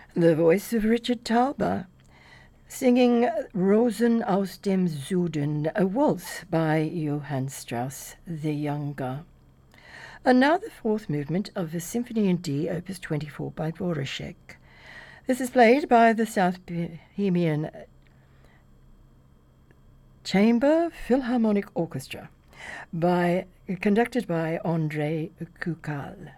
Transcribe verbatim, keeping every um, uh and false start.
The voice of Richard Tauber, singing Rosen aus dem Süden, a waltz by Johann Strauss the Younger. And now the fourth movement of the Symphony in D, opus twenty-four by Dvorak. This is played by the South Bohemian Chamber Philharmonic Orchestra, by conducted by Andrei Kukal.